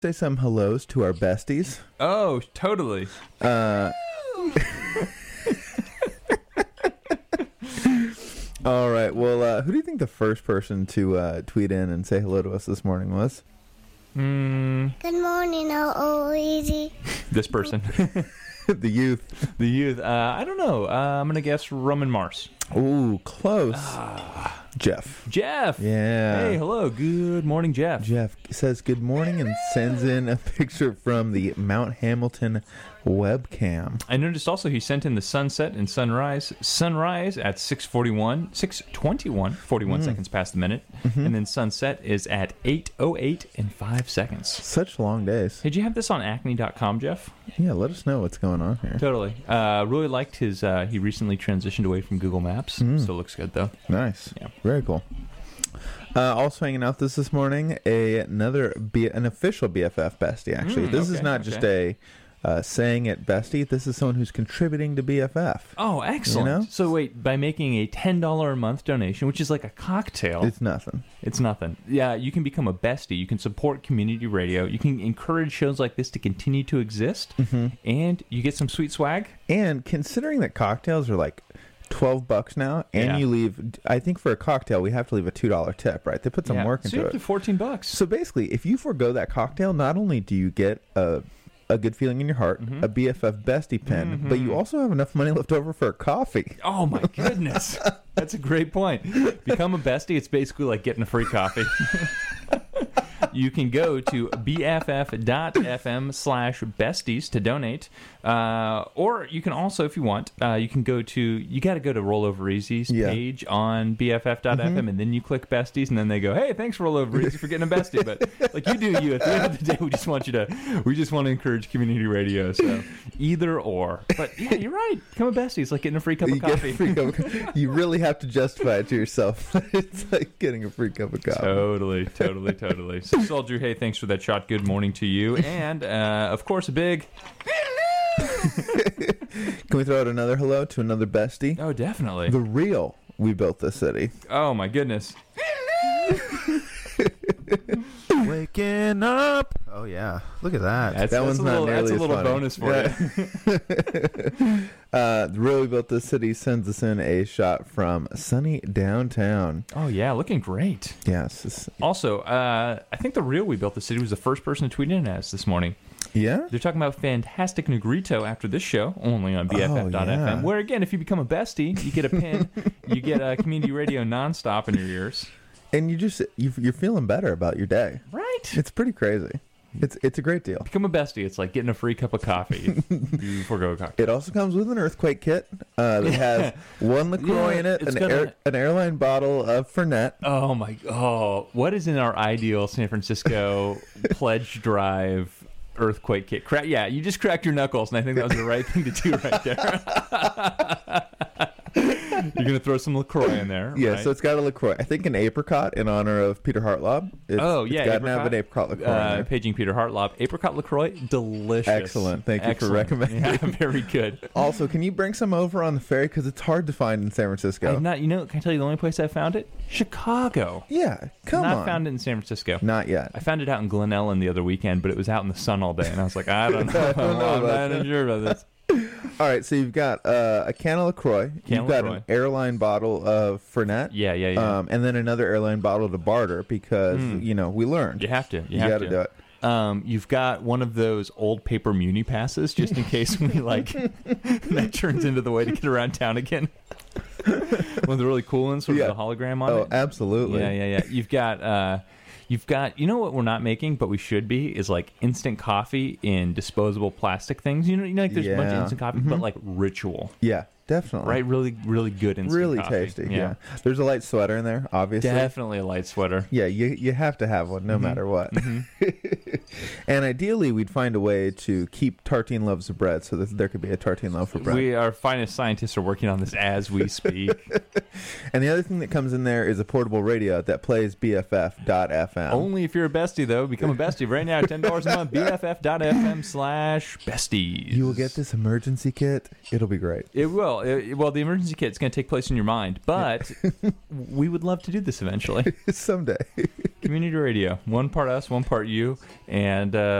Say some hellos to our besties. Oh, totally. All right. Well, who do you think the first person to tweet in and say hello to us this morning was? Good morning, how easy. This person. The youth. The youth. I don't know. I'm going to guess Roman Mars. Ooh, close. Jeff. Jeff. Yeah. Hey, hello. Good morning, Jeff. Jeff says good morning and sends in a picture from the Mount Hamilton webcam. I noticed also he sent in the sunset and sunrise. Sunrise at 6:21, 41 seconds past the minute. And then sunset is at 8:08 and 5 seconds. Such long days. Did you have this on acne.com, Jeff? Yeah, let us know what's going on here. Totally. Really liked his, he recently transitioned away from Google Maps. Still looks good, though. Nice. Yeah. Very cool. Also hanging out this morning, an official BFF bestie, actually. This is not just a saying it bestie. This is someone who's contributing to BFF. Oh, excellent. You know? So wait, by making a $10 a month donation, which is like a cocktail. It's nothing. It's nothing. Yeah, you can become a bestie. You can support community radio. You can encourage shows like this to continue to exist. And you get some sweet swag. And considering that cocktails are like $12 now, and Yeah. you leave, I think for a cocktail, we have to leave a $2 tip, right? They put some work so into you it. up to $14. So basically, if you forego that cocktail, not only do you get a good feeling in your heart, a BFF bestie pin, but you also have enough money left over for a coffee. Oh my goodness. That's a great point. Become a bestie. It's basically like getting a free coffee. You can go to bff.fm/besties to donate. Or you can also, if you want, you can go to, you got to go to Rollover Easy's page on bff.fm, and then you click besties, and then they go, hey, thanks Rollover Easy for getting a bestie. But like you do you, at the end of the day, we just want to encourage community radio. So either or. But yeah, you're right. Become a bestie. It's like getting a free cup of coffee. Get a free cup of coffee. You really have to justify it to yourself. It's like getting a free cup of coffee. Totally. So Soldier, hey, thanks for that shot. Good morning to you. And, of course, a big... Can we throw out another hello to another bestie? Oh, definitely. The real We Built This City. Oh, my goodness. Waking up. Oh, yeah. Look at that. That's one's not nearly That's a as little funny. bonus for you. The real We Built This City sends us in a shot from sunny downtown. Oh, yeah, looking great. Yes. Also, I think the real We Built the City was the first person to tweet in at us this morning. Yeah? They're talking about Fantastic Negrito after this show, only on BFF.fm, where, again, if you become a bestie, you get a pin, you get a community radio nonstop in your ears. And you're feeling better about your day. Right. It's pretty crazy. It's a great deal. Become a bestie. It's like getting a free cup of coffee. You forego a cocktail. It also comes with an earthquake kit that has one LaCroix in it, an airline bottle of Fernet. Oh, what is in our ideal San Francisco pledge drive earthquake kit? Yeah, you just cracked your knuckles, and I think that was the right thing to do right there. You're going to throw some LaCroix in there. Yeah, right? so it's got a LaCroix. I think an apricot in honor of Peter Hartlaub. It's got to have an apricot LaCroix in there. Paging Peter Hartlaub. Apricot LaCroix, delicious. Excellent. Thank you for recommending. Yeah, very good. Also, can you bring some over on the ferry? Because it's hard to find in San Francisco. Can I tell you the only place I found it? Chicago. Yeah, come on. Not found it in San Francisco. Not yet. I found it out in Glen Ellen the other weekend, but it was out in the sun all day, and I was like, I don't know. I'm not sure about this. All right, so you've got a can of LaCroix. You've got an airline bottle of Fernet. Yeah. And then another airline bottle to barter because, we learned. You have to. You got to do it. You've got one of those old paper Muni passes just in case that turns into the way to get around town again. One of the really cool ones with the hologram on it. Oh, absolutely. Yeah. You've got, you know what we're not making, but we should be, is like instant coffee in disposable plastic things. You know, like there's a bunch of instant coffee, but like Ritual. Yeah, definitely. Right? Really, really good instant really coffee. Tasty, yeah. There's a light sweater in there, obviously. Definitely a light sweater. Yeah, you have to have one no matter what. And ideally, we'd find a way to keep Tartine Loaves of Bread so that there could be a Tartine Loaf of Bread. Our finest scientists are working on this as we speak. And the other thing that comes in there is a portable radio that plays BFF.fm. Only if you're a bestie, though. Become a bestie right now. $10 a month. BFF.fm/besties. You will get this emergency kit. It'll be great. It will. Well, the emergency kit's going to take place in your mind, but we would love to do this eventually. Someday. Community radio. One part us, one part you. And